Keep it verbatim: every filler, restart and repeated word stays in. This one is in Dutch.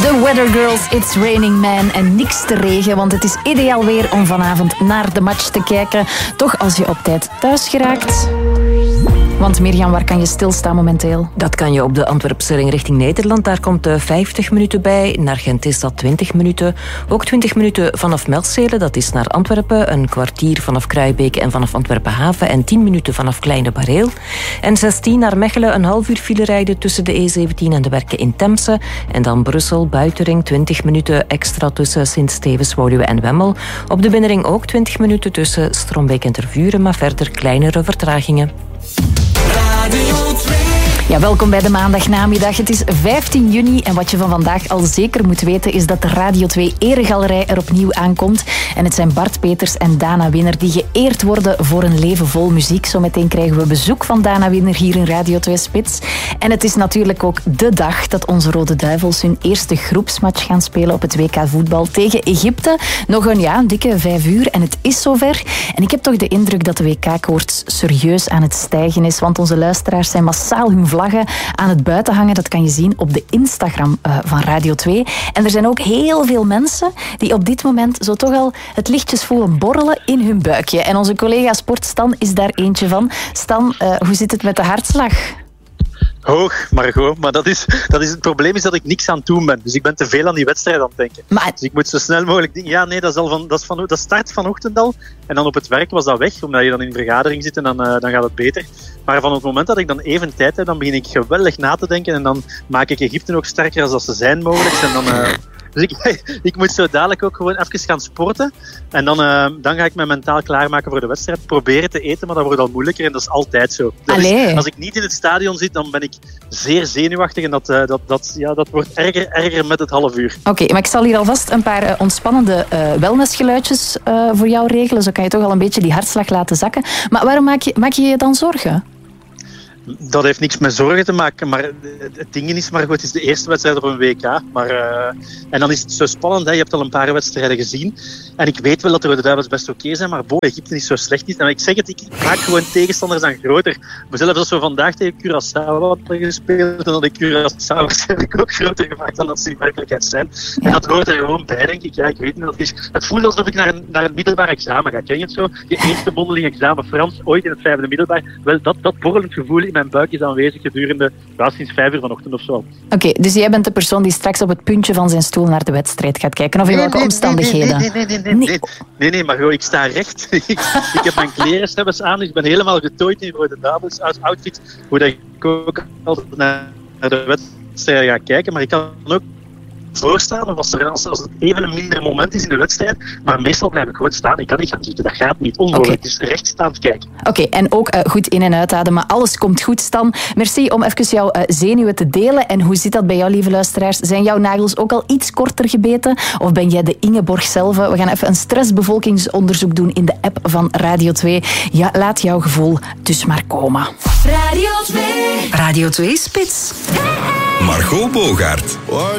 The Weather Girls, It's Raining Man en niks te regen, want het is ideaal weer om vanavond naar de match te kijken. Toch als je op tijd thuis geraakt. Want Mirjam, waar kan je stilstaan momenteel? Dat kan je op de Antwerpse ring richting Nederland. Daar komt vijftig minuten bij. Naar Gent is dat twintig minuten. Ook twintig minuten vanaf Melzele, dat is naar Antwerpen. Een kwartier vanaf Kruijbeek en vanaf Antwerpen Haven. En tien minuten vanaf Kleine Bareel. En zestien naar Mechelen, een half uur file rijden tussen de E zeventien en de Werken in Temse. En dan Brussel, buitenring, twintig minuten extra tussen Sint-Stevens, Woluwe en Wemmel. Op de binnenring ook twintig minuten tussen Strombeek en Tervuren, maar verder kleinere vertragingen. Ja, welkom bij de maandagnamiddag. Het is vijftien juni en wat je van vandaag al zeker moet weten is dat de Radio twee Eregalerij er opnieuw aankomt. En het zijn Bart Peters en Dana Winner die geëerd worden voor een leven vol muziek. Zometeen krijgen we bezoek van Dana Winner hier in Radio twee Spits. En het is natuurlijk ook de dag dat onze Rode Duivels hun eerste groepsmatch gaan spelen op het W K voetbal tegen Egypte. Nog een, ja, een dikke vijf uur en het is zover. En ik heb toch de indruk dat de W K-koorts serieus aan het stijgen is, want onze luisteraars zijn massaal hun vlaggen aan het buiten hangen. Dat kan je zien op de Instagram uh, van Radio twee. En er zijn ook heel veel mensen die op dit moment zo toch al het lichtjes voelen borrelen in hun buikje. En onze collega Sport Stan is daar eentje van. Stan, uh, hoe zit het met de hartslag? Hoog, Margot. Maar dat is, dat is het probleem is dat ik niks aan het doen ben. Dus ik ben te veel aan die wedstrijd aan het denken. Maar... Dus ik moet zo snel mogelijk... Dingen. Ja, nee, dat, is al van, dat, is van, dat start vanochtend al. En dan op het werk was dat weg. Omdat je dan in vergadering zit en dan, uh, dan gaat het beter. Maar van het moment dat ik dan even tijd heb, dan begin ik geweldig na te denken. En dan maak ik Egypte nog sterker als dat ze zijn mogelijk. En dan... Uh, Dus ik, ik moet zo dadelijk ook gewoon even gaan sporten. En dan, uh, dan ga ik me mentaal klaarmaken voor de wedstrijd. Proberen te eten, maar dat wordt al moeilijker. En dat is altijd zo. Dat is, als ik niet in het stadion zit, dan ben ik zeer zenuwachtig. En dat, uh, dat, dat, ja, dat wordt erger, erger met het half uur. Oké, okay, maar ik zal hier alvast een paar uh, ontspannende uh, wellnessgeluidjes uh, voor jou regelen. Zo kan je toch al een beetje die hartslag laten zakken. Maar waarom maak je maak je, je dan zorgen? Dat heeft niks met zorgen te maken, maar het ding is, maar goed, het is de eerste wedstrijd op een W K. Maar, uh, en dan is het zo spannend, hè. Je hebt al een paar wedstrijden gezien. En ik weet wel dat de Rode Duivels best oké zijn, maar boven Egypte niet zo slecht is. En ik zeg het, ik maak gewoon tegenstanders aan groter. Maar zelfs als we vandaag tegen Curaçao hadden gespeeld, dan had ik Curaçao waarschijnlijk ook groter gemaakt dan dat ze in werkelijkheid zijn. En dat hoort er gewoon bij, denk ik. Ja, ik weet niet wat het is. Het voelt alsof ik naar een, naar een middelbaar examen ga. Ken je het zo? Je eerste mondeling examen Frans, ooit in het vijfde middelbaar. Wel, dat, dat borrelend gevoel in mijn buik is aanwezig gedurende ja, sinds vijf uur vanochtend of zo. Oké, okay, dus jij bent de persoon die straks op het puntje van zijn stoel naar de wedstrijd gaat kijken. Of in nee, welke nee, omstandigheden? Nee, nee, nee, nee, nee, nee, nee, nee maar ik sta recht. ik, ik heb mijn kleren zelfs aan, dus ik ben helemaal getooid in Rode Duivels outfit. Hoe dat ik ook altijd naar de wedstrijd ga kijken, maar ik kan ook voorstaan of als, er, als het even een minder moment is in de wedstrijd, maar meestal blijf ik gewoon staan. Ik kan niet gaan zitten, dat gaat niet. Onmogelijk. Okay. Dus rechtstaand kijken. Oké, okay, en ook uh, goed in- en uitademen, maar alles komt goed, Stan. Merci om even jouw uh, zenuwen te delen. En hoe zit dat bij jou, lieve luisteraars? Zijn jouw nagels ook al iets korter gebeten? Of ben jij de Ingeborg zelf? We gaan even een stressbevolkingsonderzoek doen in de app van Radio twee. Ja, laat jouw gevoel dus maar komen. Radio twee. Radio twee Spits. Margot Bogaert.